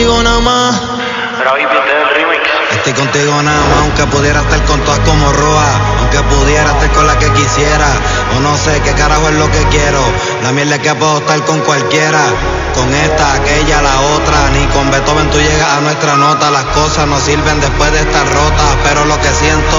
contigo nada más. Estoy contigo nada más, aunque pudiera estar con todas como Roa, aunque pudiera estar con la que quisiera, o no sé qué carajo es lo que quiero. La mierda es que puedo estar con cualquiera, con esta, aquella, la otra. Ni con Beethoven tú llegas a nuestra nota. Las cosas no sirven después de estar rotas, pero lo que siento